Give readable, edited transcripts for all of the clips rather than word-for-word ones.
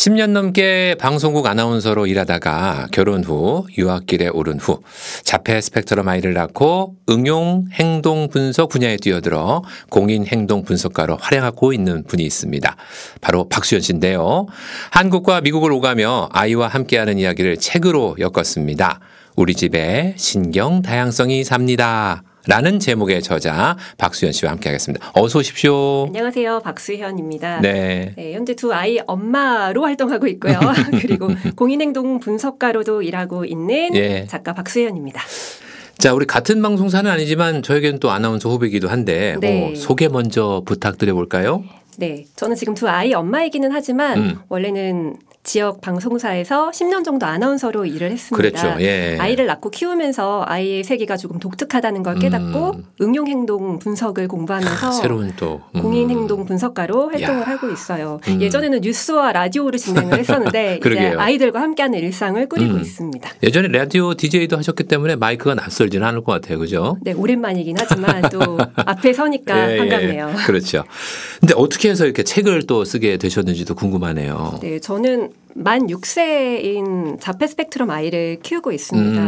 10년 넘게 방송국 아나운서로 일하다가 결혼 후 유학길에 오른 후 자폐 스펙트럼 아이를 낳고 응용 행동 분석 분야에 뛰어들어 공인 행동 분석가로 활약하고 있는 분이 있습니다. 바로 박수현 씨인데요. 한국과 미국을 오가며 아이와 함께하는 이야기를 책으로 엮었습니다. 우리 집에 신경 다양성이 삽니다. 라는 제목의 저자 박수현 씨와 함께하겠습니다. 어서 오십시오. 안녕하세요. 박수현입니다. 네. 네, 현재 두 아이 엄마로 활동하고 있고요. 그리고 공인행동 분석가로도 일하고 있는 예. 작가 박수현입니다. 자, 우리 같은 방송사는 아니지만 저에게는 또 아나운서 후배이기도 한데 네. 소개 먼저 부탁드려 볼까요? 네, 저는 지금 두 아이 엄마이기는 하지만 원래는 지역 방송사에서 10년 정도 아나운서로 일을 했습니다. 그랬죠. 예. 아이를 낳고 키우면서 아이의 세계가 조금 독특하다는 걸 깨닫고 응용행동 분석을 공부하면서 새로운 또 공인행동 분석가로 활동을 하고 있어요. 예전에는 뉴스와 라디오를 진행을 했었는데 이제 그러게요. 아이들과 함께하는 일상을 꾸리고 있습니다. 예전에 라디오 DJ도 하셨기 때문에 마이크가 낯설지는 않을 것 같아요. 그죠? 네, 오랜만이긴 하지만 또 앞에 서니까 반갑네요. 그렇죠. 근데 어떻게 해서 이렇게 책을 또 쓰게 되셨는지도 궁금하네요. 네, 저는 만 6세인 자폐 스펙트럼 아이를 키우고 있습니다.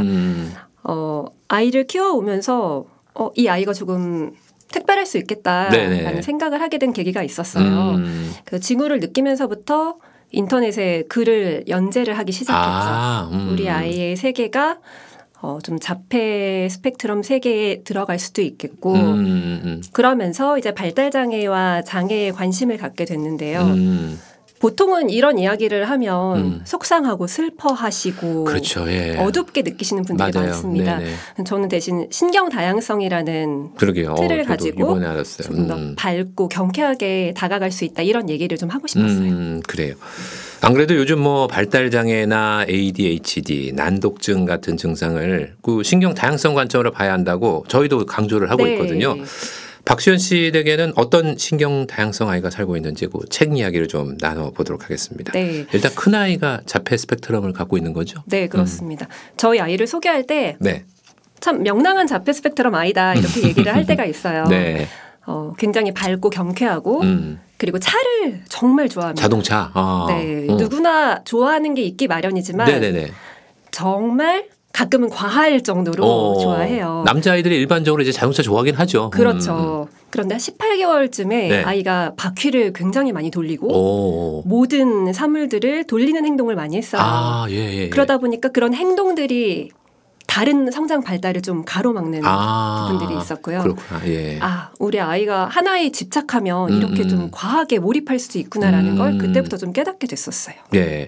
아이를 키워오면서 이 아이가 조금 특별할 수 있겠다라는 네네. 생각을 하게 된 계기가 있었어요. 그 징후를 느끼면서부터 인터넷에 글을 연재를 하기 시작했죠. 우리 아이의 세계가 좀 자폐 스펙트럼 세계에 들어갈 수도 있겠고 그러면서 이제 발달 장애와 장애에 관심을 갖게 됐는데요. 보통은 이런 이야기를 하면 속상하고 슬퍼하시고 그렇죠. 예. 어둡게 느끼시는 분들이 맞아요. 많습니다. 네네. 저는 대신 신경 다양성이라는 그러게요. 틀을 저도 가지고 이번에 알았어요. 좀 더 밝고 경쾌하게 다가갈 수 있다 이런 얘기를 좀 하고 싶었어요. 그래요. 안 그래도 요즘 뭐 발달 장애나 ADHD, 난독증 같은 증상을 그 신경 다양성 관점으로 봐야 한다고 저희도 강조를 하고 네. 있거든요. 박수현 씨에게는 어떤 신경 다양성 아이가 살고 있는지 그 책 이야기를 좀 나눠보도록 하겠습니다. 네. 일단 큰 아이가 자폐 스펙트럼을 갖고 있는 거죠? 네, 그렇습니다. 저희 아이를 소개할 때 네. 참 명랑한 자폐 스펙트럼 아이다 이렇게 얘기를 할 때가 있어요. 네. 굉장히 밝고 경쾌하고 그리고 차를 정말 좋아합니다. 자동차. 네, 누구나 좋아하는 게 있기 마련이지만 네네네. 정말 가끔은 과할 정도로 좋아해요. 남자아이들이 일반적으로 이제 자동차 좋아하긴 하죠. 그렇죠. 그런데 18개월쯤에 네. 아이가 바퀴를 굉장히 많이 돌리고 모든 사물들을 돌리는 행동을 많이 했어요. 예. 그러다 보니까 그런 행동들이 다른 성장 발달을 좀 가로막는 부분들이 있었고요. 그렇구나. 예. 우리 아이가 하나에 집착하면 이렇게 좀 과하게 몰입할 수도 있구나라는 걸 그때부터 좀 깨닫게 됐었어요. 예.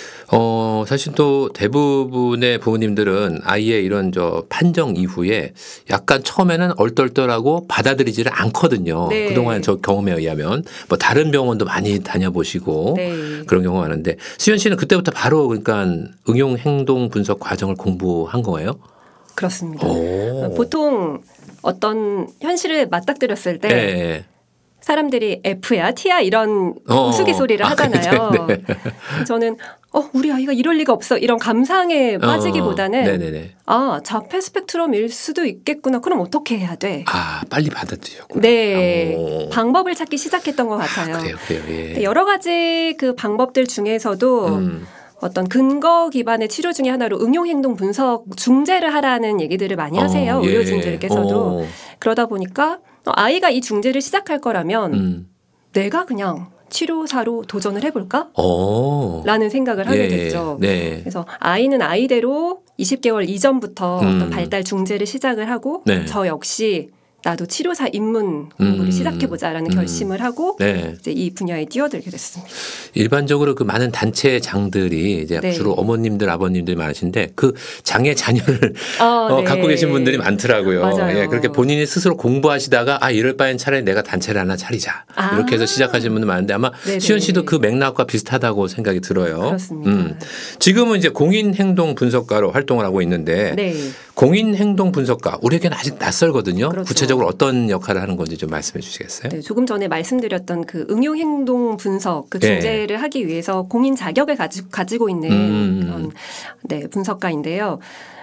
사실 또 대부분의 부모님들은 아이의 이런 판정 이후에 약간 처음에는 얼떨떨하고 받아들이지를 않거든요. 네. 그동안 저 경험에 의하면 뭐 다른 병원도 많이 다녀보시고 네. 그런 경우가 많은데 수현 씨는 그때부터 바로 그러니까 응용 행동 분석 과정을 공부한 거예요? 그렇습니다. 보통 어떤 현실을 맞닥뜨렸을 때 네. 사람들이 F야 T야 이런 우스갯소리를 하잖아요. 네. 저는 우리 아이가 이럴 리가 없어 이런 감상에 빠지기보다는 네네네. 자폐 스펙트럼일 수도 있겠구나. 그럼 어떻게 해야 돼? 빨리 받아들였구나. 네. 방법을 찾기 시작했던 것 같아요. 그래요. 예. 여러 가지 그 방법들 중에서도 어떤 근거 기반의 치료 중에 하나로 응용행동 분석 중재를 하라는 얘기들을 많이 하세요. 예. 의료진들께서도. 그러다 보니까 아이가 이 중재를 시작할 거라면 내가 그냥 치료사로 도전을 해볼까? 라는 생각을 하게 됐죠. 네. 그래서 아이는 아이대로 20개월 이전부터 어떤 발달 중재를 시작을 하고 저 역시 나도 치료사 입문 공부를 시작해보자라는 결심을 하고 이제 이 분야에 뛰어들게 됐습니다. 일반적으로 그 많은 단체장들이 이제 주로 어머님들, 아버님들이 많으신데 그 장애 자녀를 갖고 계신 분들이 많더라고요. 맞아요. 예, 그렇게 본인이 스스로 공부하시다가 이럴 바엔 차라리 내가 단체를 하나 차리자. 이렇게 해서 시작하신 분들 많은데 아마 수현 씨도 그 맥락과 비슷하다고 생각이 들어요. 그렇습니다. 지금은 이제 공인행동 분석가로 활동을 하고 있는데 공인행동 분석가 우리에게는 아직 낯설거든요. 그렇죠. 구체적으로 어떤 역할을 하는 건지 좀 말씀해 주시겠어요? 네, 조금 전에 말씀드렸던 그 응용행동 분석 그 중재를 하기 위해서 공인 자격을 가지고 있는 그런 분석가인데요.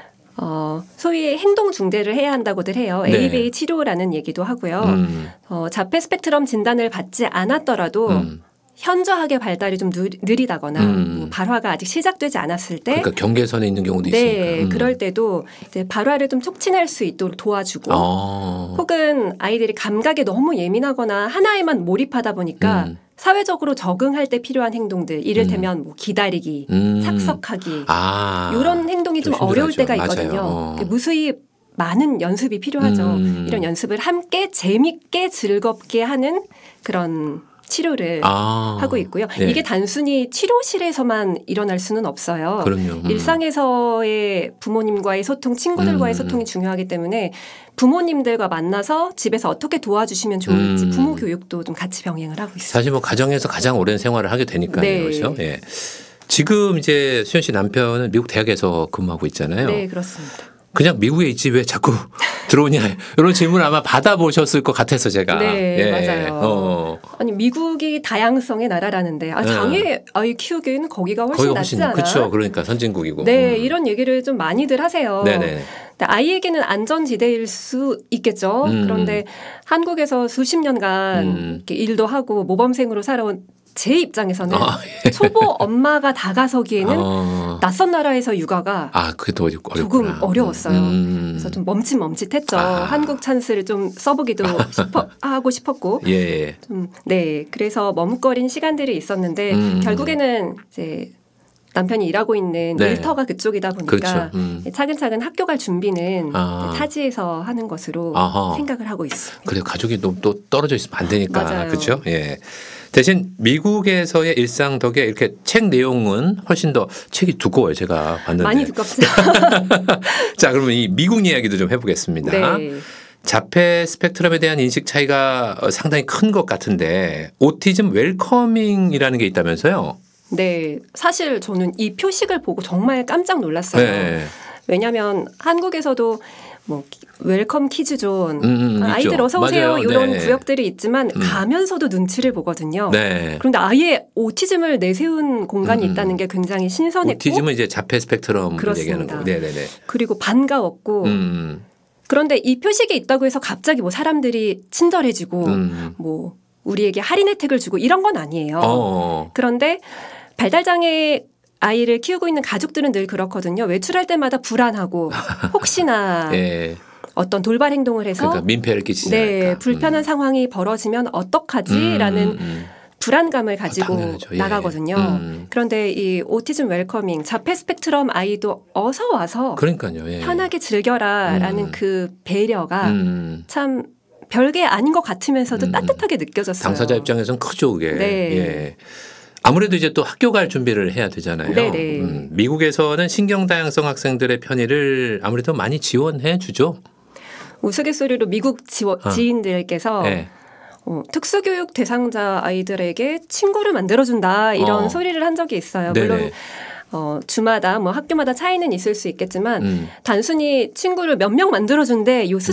소위 행동 중재를 해야 한다고들 해요. ABA 치료라는 얘기도 하고요. 자폐 스펙트럼 진단을 받지 않았더라도 현저하게 발달이 좀 느리다거나 뭐 발화가 아직 시작되지 않았을 때 그러니까 경계선에 있는 경우도 네, 있으니까. 그럴 때도 이제 발화를 좀 촉진할 수 있도록 도와주고 혹은 아이들이 감각에 너무 예민하거나 하나에만 몰입하다 보니까 사회적으로 적응할 때 필요한 행동들 이를테면 뭐 기다리기, 착석하기 이런 행동이 좀 어려울 때가 있거든요. 무수히 많은 연습이 필요하죠. 이런 연습을 함께 재밌게 즐겁게 하는 그런 치료를 하고 있고요. 네. 이게 단순히 치료실에서만 일어날 수는 없어요. 그럼요. 일상에서의 부모님과의 소통, 친구들과의 소통이 중요하기 때문에 부모님들과 만나서 집에서 어떻게 도와주시면 좋을지 부모 교육도 좀 같이 병행을 하고 있어요. 사실 뭐 가정에서 가장 오랜 생활을 하게 되니까요. 네. 그렇죠? 예. 지금 이제 수연 씨 남편은 미국 대학에서 근무하고 있잖아요. 네, 그렇습니다. 그냥 미국에 있지 왜 자꾸 들어오냐 이런 질문을 아마 받아보셨을 것 같아서 제가. 네, 예. 맞아요. 아니 미국이 다양성의 나라라는데 장애 아이 키우기에는 거기가 훨씬 낫지 않아? 그렇죠. 그러니까 선진국이고. 네, 이런 얘기를 좀 많이들 하세요. 네네. 아이에게는 안전지대일 수 있겠죠. 그런데 한국에서 수십 년간 이렇게 일도 하고 모범생으로 살아온 제 입장에서는 초보 엄마가 다가서기에는 낯선 나라에서 육아가 그게 더 조금 어려웠어요. 그래서 좀 멈칫멈칫했죠. 한국 찬스를 좀 써보기도 하고 싶었고, 예. 네, 그래서 머뭇거린 시간들이 있었는데 결국에는 이제 남편이 일하고 있는 네. 일터가 그쪽이다 보니까 그렇죠. 차근차근 학교 갈 준비는 타지에서 하는 것으로 생각을 하고 있습니다. 그래요. 가족이 또 떨어져 있으면 안 되니까. 맞아요. 그렇죠. 예. 대신 미국에서의 일상 덕에 이렇게 책 내용은 훨씬 더 책이 두꺼워요. 제가 봤는데. 많이 두껍죠. 자, 그러면 이 미국 이야기도 좀 해보겠습니다. 네. 자폐 스펙트럼에 대한 인식 차이가 상당히 큰 것 같은데 오티즘 웰커밍이라는 게 있다면서요? 네, 사실 저는 이 표식을 보고 정말 깜짝 놀랐어요. 네. 왜냐하면 한국에서도 뭐 웰컴 키즈존, 아이들 어서 오세요 맞아요. 이런 네. 구역들이 있지만 가면서도 눈치를 보거든요. 네. 그런데 아예 오티즘을 내세운 공간이 있다는 게 굉장히 신선했고, 오티즘은 이제 자폐 스펙트럼을 그렇습니다. 얘기하는 거고, 네네네. 그리고 반가웠고. 그런데 이 표식이 있다고 해서 갑자기 뭐 사람들이 친절해지고 뭐 우리에게 할인 혜택을 주고 이런 건 아니에요. 그런데 발달장애 아이를 키우고 있는 가족들은 늘 그렇거든요. 외출할 때마다 불안하고 혹시나 예. 어떤 돌발 행동을 해서 그러니까 민폐를 끼치지 않을까. 네, 불편한 상황이 벌어지면 어떡하지라는 불안감을 가지고 당연하죠. 예. 나가거든요. 그런데 이 오티즘 웰커밍 자폐 스펙트럼 아이도 어서 와서 그러니까요. 예. 편하게 즐겨라라는 그 배려가 참 별게 아닌 것 같으면서도 따뜻하게 느껴졌어요. 당사자 입장에서는 크죠, 그게. 네. 예. 아무래도 이제 또 학교 갈 준비를 해야 되잖아요. 네네. 미국에서는 신경 다양성 학생들의 편의를 아무래도 많이 지원해 주죠. 우스갯소리로 미국 지인들께서 네. 특수교육 대상자 아이들에게 친구를 만들어준다 이런 소리를 한 적이 있어요. 물론 네네. 주마다 뭐 학교마다 차이는 있을 수 있겠지만 단순히 친구를 몇 명 만들어준대 요